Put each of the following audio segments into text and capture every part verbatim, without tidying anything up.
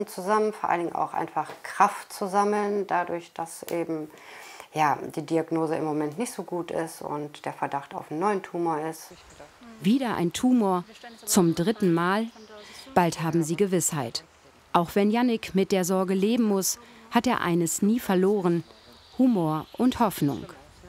zusammen, vor allen Dingen auch einfach Kraft zu sammeln, dadurch, dass eben ja, die Diagnose im Moment nicht so gut ist und der Verdacht auf einen neuen Tumor ist. Wieder ein Tumor, zum dritten Mal. Bald haben sie Gewissheit. Auch wenn Jannik mit der Sorge leben muss, hat er eines nie verloren: Humor und Hoffnung.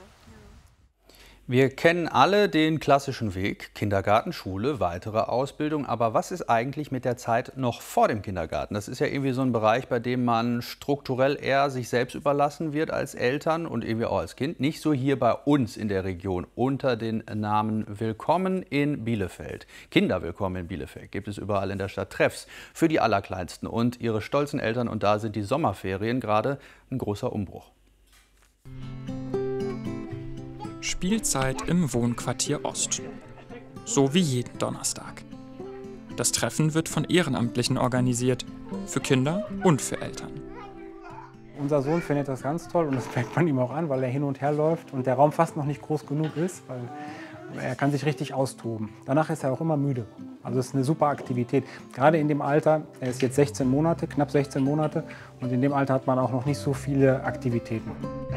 Wir kennen alle den klassischen Weg: Kindergarten, Schule, weitere Ausbildung. Aber was ist eigentlich mit der Zeit noch vor dem Kindergarten? Das ist ja irgendwie so ein Bereich, bei dem man strukturell eher sich selbst überlassen wird als Eltern und irgendwie auch als Kind. Nicht so hier bei uns in der Region unter den Namen Willkommen in Bielefeld. Kinderwillkommen in Bielefeld gibt es überall in der Stadt Treffs für die Allerkleinsten und ihre stolzen Eltern. Und da sind die Sommerferien gerade ein großer Umbruch. Spielzeit im Wohnquartier Ost. So wie jeden Donnerstag. Das Treffen wird von Ehrenamtlichen organisiert, für Kinder und für Eltern. Unser Sohn findet das ganz toll und das merkt man ihm auch an, weil er hin und her läuft und der Raum fast noch nicht groß genug ist, weil er kann sich richtig austoben. Danach ist er auch immer müde. Also es ist eine super Aktivität. Gerade in dem Alter, er ist jetzt sechzehn Monate, knapp sechzehn Monate, und in dem Alter hat man auch noch nicht so viele Aktivitäten.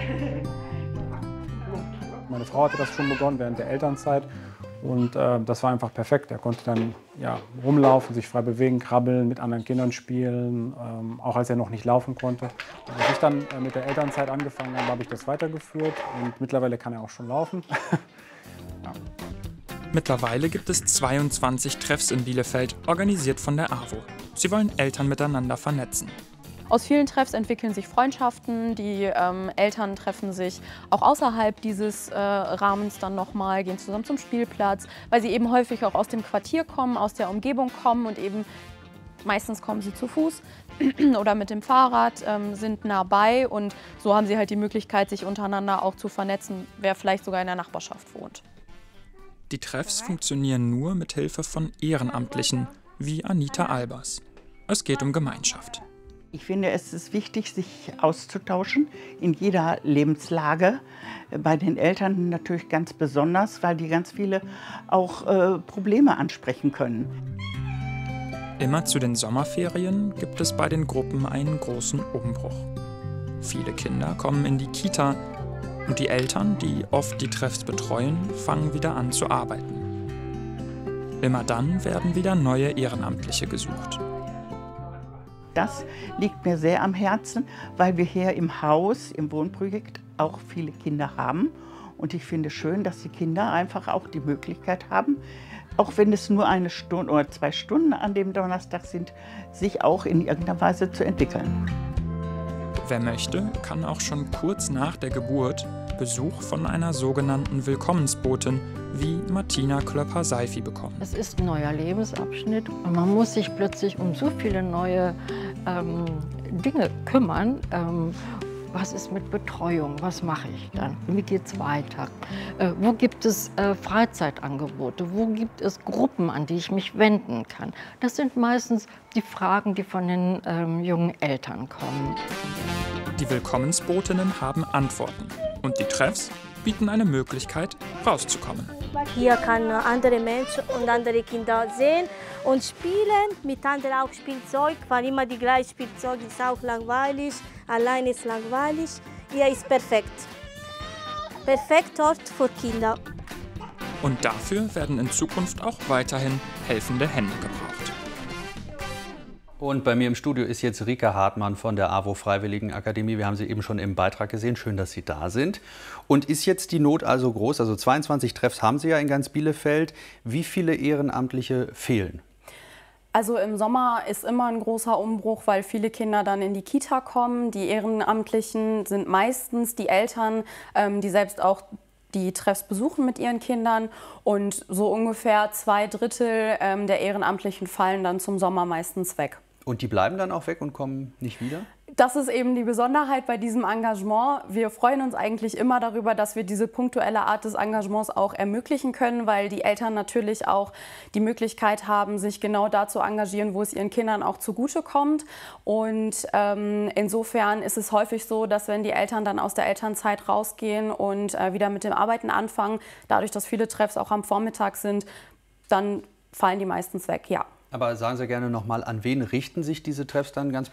Meine Frau hatte das schon begonnen während der Elternzeit und äh, das war einfach perfekt. Er konnte dann ja, rumlaufen, sich frei bewegen, krabbeln, mit anderen Kindern spielen, ähm, auch als er noch nicht laufen konnte. Und als ich dann äh, mit der Elternzeit angefangen habe, habe ich das weitergeführt und mittlerweile kann er auch schon laufen. Ja. Mittlerweile gibt es zweiundzwanzig Treffs in Bielefeld, organisiert von der AWO. Sie wollen Eltern miteinander vernetzen. Aus vielen Treffs entwickeln sich Freundschaften, die ähm, Eltern treffen sich auch außerhalb dieses äh, Rahmens dann nochmal, gehen zusammen zum Spielplatz, weil sie eben häufig auch aus dem Quartier kommen, aus der Umgebung kommen und eben meistens kommen sie zu Fuß oder mit dem Fahrrad, ähm, sind nah bei und so haben sie halt die Möglichkeit, sich untereinander auch zu vernetzen, wer vielleicht sogar in der Nachbarschaft wohnt. Die Treffs funktionieren nur mit Hilfe von Ehrenamtlichen, wie Anita Albers. Es geht um Gemeinschaft. Ich finde, es ist wichtig, sich auszutauschen in jeder Lebenslage. Bei den Eltern natürlich ganz besonders, weil die ganz viele auch äh, Probleme ansprechen können. Immer zu den Sommerferien gibt es bei den Gruppen einen großen Umbruch. Viele Kinder kommen in die Kita und die Eltern, die oft die Treffs betreuen, fangen wieder an zu arbeiten. Immer dann werden wieder neue Ehrenamtliche gesucht. Das liegt mir sehr am Herzen, weil wir hier im Haus, im Wohnprojekt, auch viele Kinder haben. Und ich finde es schön, dass die Kinder einfach auch die Möglichkeit haben, auch wenn es nur eine Stunde oder zwei Stunden an dem Donnerstag sind, sich auch in irgendeiner Weise zu entwickeln. Wer möchte, kann auch schon kurz nach der Geburt Besuch von einer sogenannten Willkommensbotin wie Martina Klöpper-Seifi bekommen. Es ist ein neuer Lebensabschnitt und man muss sich plötzlich um so viele neue ähm, Dinge kümmern. Ähm, was ist mit Betreuung? Was mache ich dann? Wie geht es weiter? Äh, wo gibt es äh, Freizeitangebote? Wo gibt es Gruppen, an die ich mich wenden kann? Das sind meistens die Fragen, die von den ähm, jungen Eltern kommen. Die Willkommensbotinnen haben Antworten und die Treffs bieten eine Möglichkeit, rauszukommen. Hier kann andere Menschen und andere Kinder sehen und spielen, mit anderen auch Spielzeug, weil immer die gleiche Spielzeug ist auch langweilig, allein ist langweilig. Hier ist perfekt. Perfekt Ort für Kinder. Und dafür werden in Zukunft auch weiterhin helfende Hände gebraucht. Und bei mir im Studio ist jetzt Rika Hartmann von der AWO Freiwilligenakademie. Wir haben sie eben schon im Beitrag gesehen. Schön, dass Sie da sind. Und ist jetzt die Not also groß? Also zweiundzwanzig Treffs haben Sie ja in ganz Bielefeld. Wie viele Ehrenamtliche fehlen? Also im Sommer ist immer ein großer Umbruch, weil viele Kinder dann in die Kita kommen. Die Ehrenamtlichen sind meistens die Eltern, ähm, die selbst auch die Treffs besuchen mit ihren Kindern. Und so ungefähr zwei Drittel ähm, der Ehrenamtlichen fallen dann zum Sommer meistens weg. Und die bleiben dann auch weg und kommen nicht wieder? Das ist eben die Besonderheit bei diesem Engagement. Wir freuen uns eigentlich immer darüber, dass wir diese punktuelle Art des Engagements auch ermöglichen können, weil die Eltern natürlich auch die Möglichkeit haben, sich genau da zu engagieren, wo es ihren Kindern auch zugutekommt. Und ähm, insofern ist es häufig so, dass wenn die Eltern dann aus der Elternzeit rausgehen und äh, wieder mit dem Arbeiten anfangen, dadurch, dass viele Treffs auch am Vormittag sind, dann fallen die meistens weg, ja. Aber sagen Sie gerne noch mal, an wen richten sich diese Treffs dann ganz